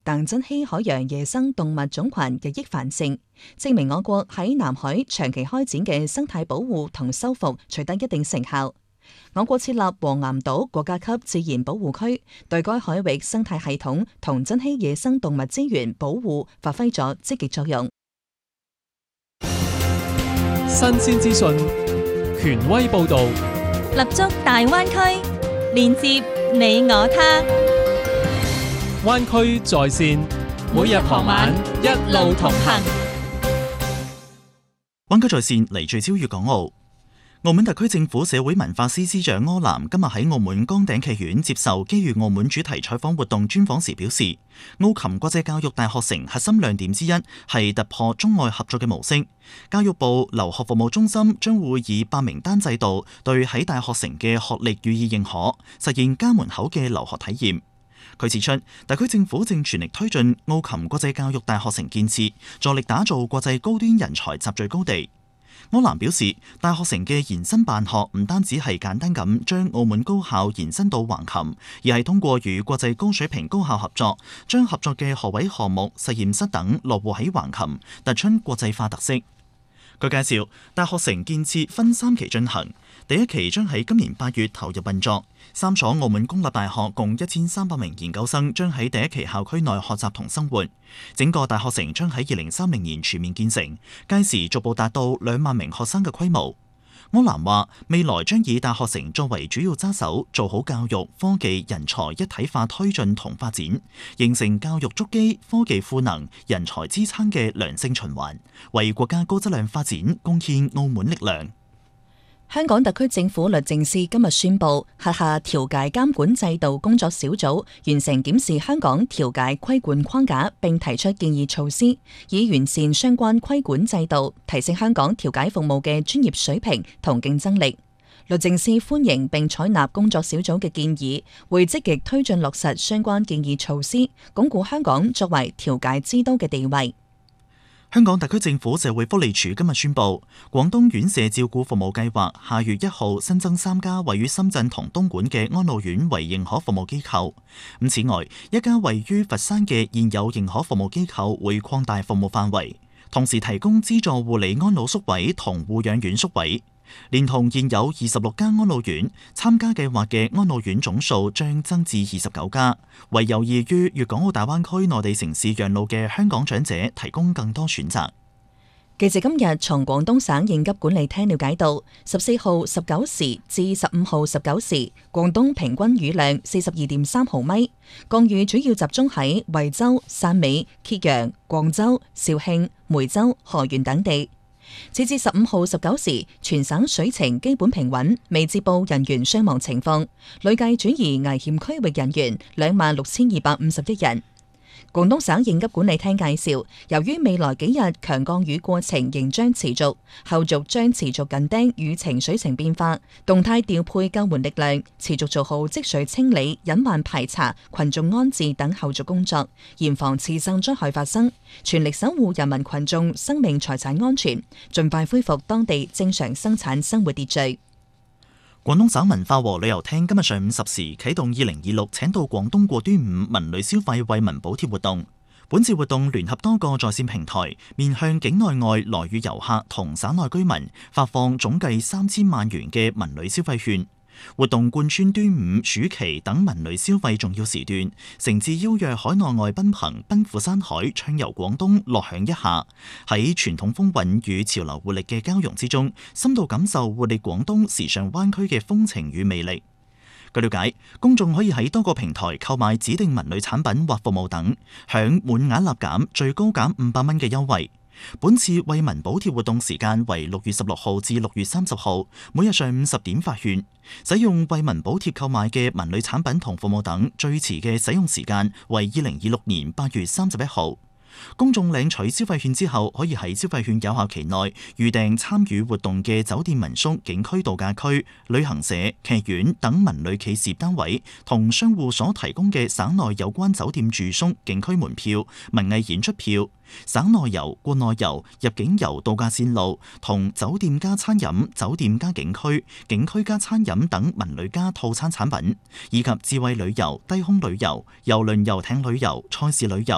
疍珍稀海洋野生動物種群日益繁盛，證明我國喺南海長期開展嘅生態保護同修復取得一定成效。我國設立黃岩島國家級自然保護區，對該海域生態系統同珍稀野生動物資源保護發揮咗積極作用。 新鮮資訊，權威報導， 立足大灣區，連接你我他。 灣區在線，每日傍晚一路同行。 灣區在線嚟聚焦粵港澳。澳門特區政府社會文化司司長柯南今日喺澳門崗頂劇院接受基於澳門主題採訪活動專訪時表示，澳琴國際教育大學城核心亮點之一係突破中外合作嘅模式。教育部留學服務中心將會以8名單制度對喺大學城嘅學歷予以認可，實現家門口嘅留學體驗。佢指出，特區政府正全力推進澳琴國際教育大學城建設，助力打造國際高端人才集聚高地。柯南表示，大學城嘅延伸辦學唔單止係簡單咁將澳門高校延伸到橫琴，而係通過與國際高水平高校合作，將合作嘅學位項目、實驗室等落戶喺橫琴，突出國際化特色。佢介紹，大學城建設分3期進行，第1期將喺今年8月投入運作，3所澳門公立大學共1300名研究生將喺第1期校區內學習同生活。整個大學城將喺2030年全面建成，屆時逐步達到2萬名學生嘅規模。柯南話，未來將以大學城作為主要揸手，做好教育、科技、人才一體化推進同發展，形成教育築基、科技賦能、人才支撐嘅良性循環，為國家高質量發展貢獻澳門力量。 香港特區政府律政司今日宣布，轄下調解監管制度工作小組完成檢視香港調解規管框架，並提出建議措施，以完善相關規管制度，提升香港調解服務嘅專業水平同競爭力。律政司歡迎並採納工作小組嘅建議，會積極推進落實相關建議措施，鞏固香港作為調解之都嘅地位。 香港特區政府社會福利署今日宣布，廣東院舍照顧服務計劃下月1號新增3家位於深圳同東莞嘅安老院為認可服務機構。此外，1家位於佛山嘅現有認可服務機構會擴大服務範圍，同時提供資助護理安老宿位同護養院宿位。連同現有26間安老院，參加計劃嘅安老院總數將增至29家，為有意於粵港澳大灣區內地城市養老嘅香港長者提供更多選擇。 記者今日從廣東省應急管理廳了解到，14號19時至15號19時，廣東平均雨量42.3毫米，降雨主要集中喺惠州、汕尾、揭陽、廣州、肇慶、梅州、河源等地。截至15號19時，全省水情基本平穩，未接報人員傷亡情況，累計轉移危險區域人員26,251人。廣東省應急管理廳介紹，由於未來幾日強降雨過程仍將持續，後續將持續緊盯雨情水情變化，動態調配救援力量，持續做好積水清理、隱患排查、群眾安置等後續工作，嚴防次生災害發生，全力守護人民群眾生命財產安全，盡快恢復當地正常生產生活秩序。 廣東省文化和旅遊廳今日上午10時啟動2026請到廣東過端午文旅消費惠民補貼活動。本次活動聯合多個在線平台，面向境內外來粵遊客同省內居民發放總計3000萬元嘅文旅消費券。活動貫穿端午、暑期等文旅消費重要時段，誠摯邀約海內外賓朋奔赴山海，暢遊廣東，樂享一下。喺傳統風韻與潮流活力嘅交融之中，深度感受活力廣東時尚灣區嘅風情與魅力。據了解，公眾可以喺多個平台購買指定文旅產品或服務等，享滿額立減，最高減500蚊嘅優惠。本次惠民補貼活動時間為6月16號至6月30號，每日上午10點發券。使用惠民補貼購買嘅文旅產品同服務等，最遲嘅使用時間為2026年8月31號。公眾領取消費券之後，可以喺消費券有效期內預訂參與活動嘅酒店民宿、景區度假區、旅行社、劇院等文旅企事業單位同商戶所提供嘅省內有關酒店住宿、景區門票、文藝演出票、省內遊、國內遊、入境遊度假線路同酒店加餐飲、酒店加景區、景區加餐飲等文旅加套餐產品，以及智慧旅遊、低空旅遊、郵輪遊艇旅遊、賽事旅遊、